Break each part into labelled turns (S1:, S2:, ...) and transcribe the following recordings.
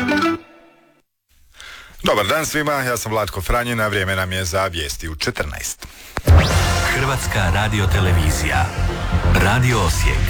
S1: Dobar dan svima, ja sam Vlatko Franjina, vrijeme nam je za vijesti u 14.
S2: Hrvatska radiotelevizija. Radio Osijek.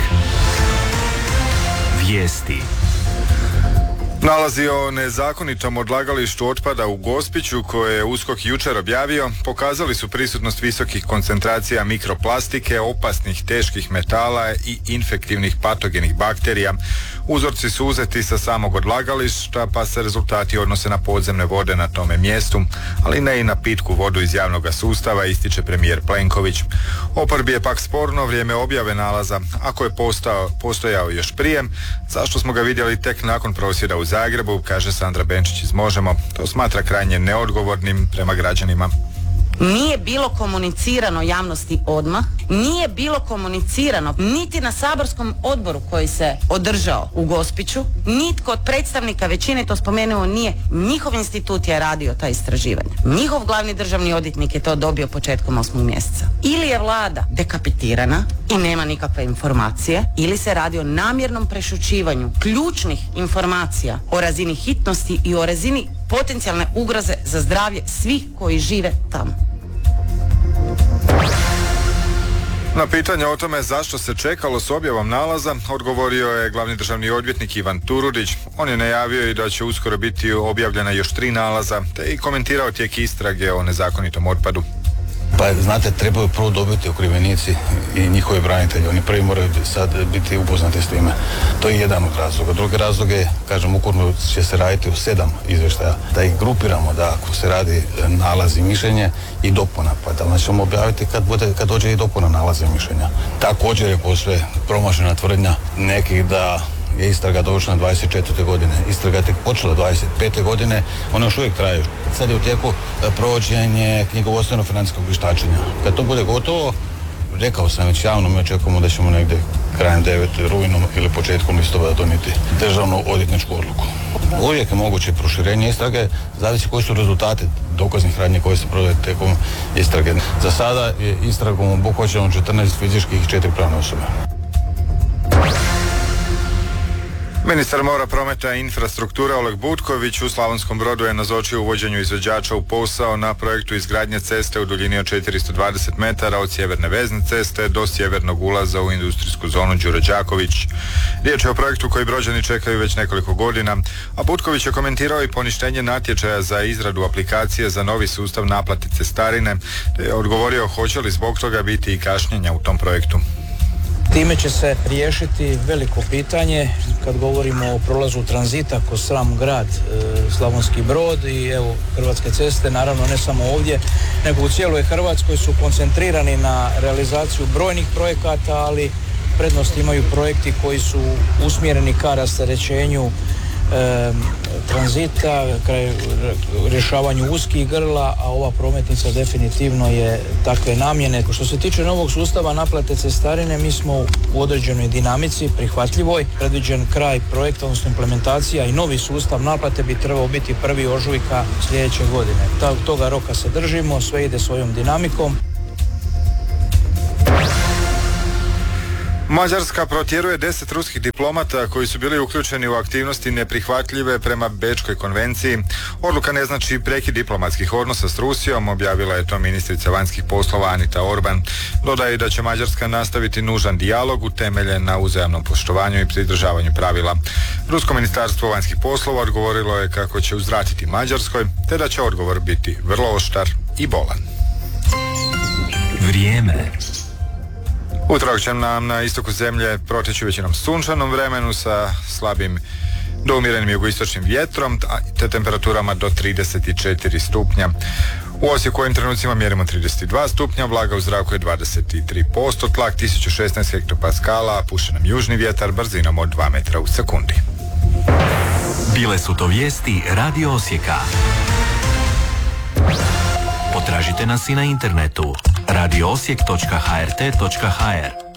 S2: Vijesti.
S1: Nalazi o nezakonitom odlagalištu otpada u Gospiću koje je USKOK jučer objavio pokazali su prisutnost visokih koncentracija mikroplastike, opasnih teških metala i infektivnih patogenih bakterija. Uzorci su uzeti sa samog odlagališta pa se rezultati odnose na podzemne vode na tome mjestu, ali ne i na pitku vodu iz javnog sustava, ističe premijer Plenković. Oporbi je pak sporno vrijeme objave nalaza. Ako je postojao još prije, zašto smo ga vidjeli tek nakon prosvjeda u Zagrebu, kaže Sandra Benčić iz Možemo. To smatra krajnje neodgovornim prema građanima.
S3: Nije bilo komunicirano javnosti odmah, nije bilo komunicirano niti na saborskom odboru koji se održao u Gospiću, nitko od predstavnika većine to spomenuo nije. Njihov institut je radio ta istraživanja. Njihov glavni državni odvjetnik je to dobio početkom 8. mjeseca. Ili je vlada dekapitirana i nema nikakve informacije, ili se radi o namjernom prešućivanju ključnih informacija o razini hitnosti i o razini potencijalne ugroze za zdravlje svih koji žive tamo.
S1: Na pitanje o tome zašto se čekalo s objavom nalaza, odgovorio je glavni državni odvjetnik Ivan Turudić. On je najavio i da će uskoro biti objavljena još 3 nalaza, te i komentirao tijek istrage o nezakonitom otpadu.
S4: Pa znate, trebaju prvo dobiti okrivljenici i njihovi branitelji. Oni prvi moraju sad biti upoznati s time. To je jedan od razloga. Drugi razlog je, kažem, ukorno će se raditi u 7 izvještaja. Da ih grupiramo, da ako se radi nalaz i mišljenje i dopuna. Pa da ćemo objaviti kad dođe i dopuna nalaza i mišljenja. Također je posve promašena tvrdnja nekih da je istraga dovršena 24. godine. Istraga je tek počela 25. godine, ona još uvijek traje. Sad je u tijeku provođenje knjigovodstveno-financijskog vještačenja. Kad to bude gotovo, rekao sam već javno, mi očekujemo da ćemo negdje krajem 9. rujnom ili početkom listopada donijeti državnu odvjetničku odluku. Uvijek je moguće proširenje istrage, zavisi koji su rezultati dokaznih radnji koje se provode tijekom istrage. Za sada je istragom obuhvaćeno 14 fizičkih i 4 pravne osobe.
S1: Ministar mora, prometa i infrastrukture Oleg Butković u Slavonskom Brodu je nazočio uvođenju izvođača u posao na projektu izgradnje ceste u duljini od 420 metara od sjeverne vezne ceste do sjevernog ulaza u industrijsku zonu Đuro Đaković. Riječ je o projektu koji Brođani čekaju već nekoliko godina, a Butković je komentirao i poništenje natječaja za izradu aplikacije za novi sustav naplate cestarine, te je odgovorio hoće li zbog toga biti i kašnjenja u tom projektu.
S5: Time će se riješiti veliko pitanje kad govorimo o prolazu tranzita kroz sam grad Slavonski Brod i evo Hrvatske ceste, naravno ne samo ovdje, nego u cijeloj Hrvatskoj su koncentrirani na realizaciju brojnih projekata, ali prednost imaju projekti koji su usmjereni ka rasterećenju tranzita, kraj rješavanju uskih grla, a ova prometnica definitivno je takve namjene. Što se tiče novog sustava naplate cestarine, mi smo u određenoj dinamici, prihvatljivoj. Predviđen kraj projekta, odnosno implementacija i novi sustav naplate bi trebao biti 1. ožujka sljedeće godine. Toga roka se držimo, sve ide svojom dinamikom.
S1: Mađarska protjeruje 10 ruskih diplomata koji su bili uključeni u aktivnosti neprihvatljive prema Bečkoj konvenciji. Odluka ne znači prekid diplomatskih odnosa s Rusijom, objavila je to ministrica vanjskih poslova Anita Orban. Dodaje da će Mađarska nastaviti nužan dijalog utemeljen na uzajamnom poštovanju i pridržavanju pravila. Rusko ministarstvo vanjskih poslova odgovorilo je kako će uzvratiti Mađarskoj, te da će odgovor biti vrlo oštar i bolan.
S2: Vrijeme.
S1: Utorak će nam na istoku zemlje proteći većinom sunčanom vremenu sa slabim do umjerenim jugoistočnim vjetrom te temperaturama do 34 stupnja. U Osijeku ovim trenucima mjerimo 32 stupnja, vlaga u zraku je 23%, tlak 1016 hektopaskala, a puše nam južni vjetar brzinom od 2 metra u sekundi.
S2: Bile su to vijesti Radio Osijeka. Potražite nas i na internetu radioosijek.hrt.hr.